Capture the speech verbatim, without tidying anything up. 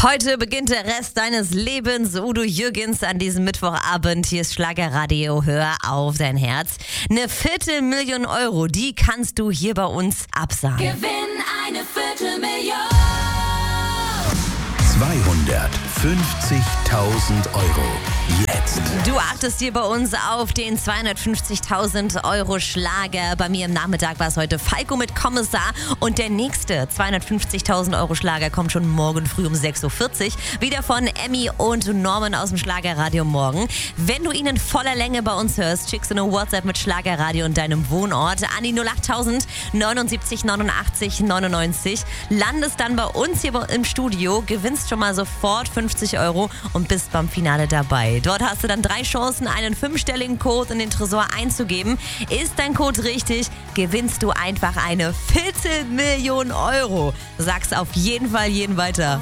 Heute beginnt der Rest deines Lebens. Udo Jürgens an diesem Mittwochabend. Hier ist Schlagerradio. Hör auf dein Herz. Eine Viertelmillion Euro, die kannst du hier bei uns absagen. Gewinn eine Viertelmillion. zweihundertfünfzigtausend Euro. Jetzt. Du achtest hier bei uns auf den zweihundertfünfzigtausend Euro Schlager. Bei mir im Nachmittag war es heute Falco mit Kommissar. Und der nächste zweihundertfünfzigtausend Euro Schlager kommt schon morgen früh um sechs Uhr vierzig. Wieder von Emmy und Norman aus dem Schlagerradio morgen. Wenn du ihn in voller Länge bei uns hörst, schickst du eine WhatsApp mit Schlagerradio und deinem Wohnort an die null achttausend neunundsiebzig neunundachtzig neunundneunzig. Landest dann bei uns hier im Studio, gewinnst schon mal sofort fünfzig Euro und bist beim Finale dabei. Dort hast du dann drei Chancen, einen fünfstelligen Code in den Tresor einzugeben. Ist dein Code richtig, gewinnst du einfach eine Viertelmillion Euro. Sag's auf jeden Fall jeden weiter.